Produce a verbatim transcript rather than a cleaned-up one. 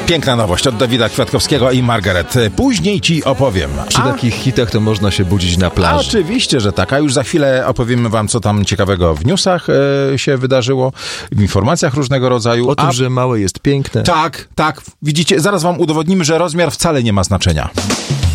Piękna nowość od Dawida Kwiatkowskiego i Margaret. Później ci opowiem. Przy A... takich hitach to można się budzić na plaży. Oczywiście, że tak. A już za chwilę opowiemy wam, co tam ciekawego w newsach e, się wydarzyło, w informacjach różnego rodzaju. O tym, A... że małe jest piękne. Tak, tak. Widzicie, zaraz wam udowodnimy, że rozmiar wcale nie ma znaczenia.